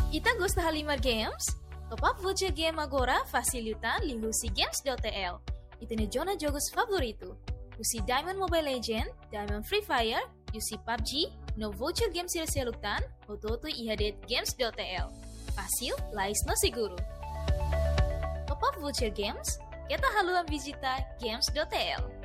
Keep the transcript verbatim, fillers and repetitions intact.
Ita gosta Halimar Games? Top up voucher game agora facilitan li husi games.tl. Ita ne jona jogos favorito. Husi Diamond Mobile Legend, Diamond Free Fire, husi P U B G, no voucher game sila-siluktan, ototo ihadet games.tl. Fácil, lais no seguro. Top up voucher games, kita haluan visita games.tl.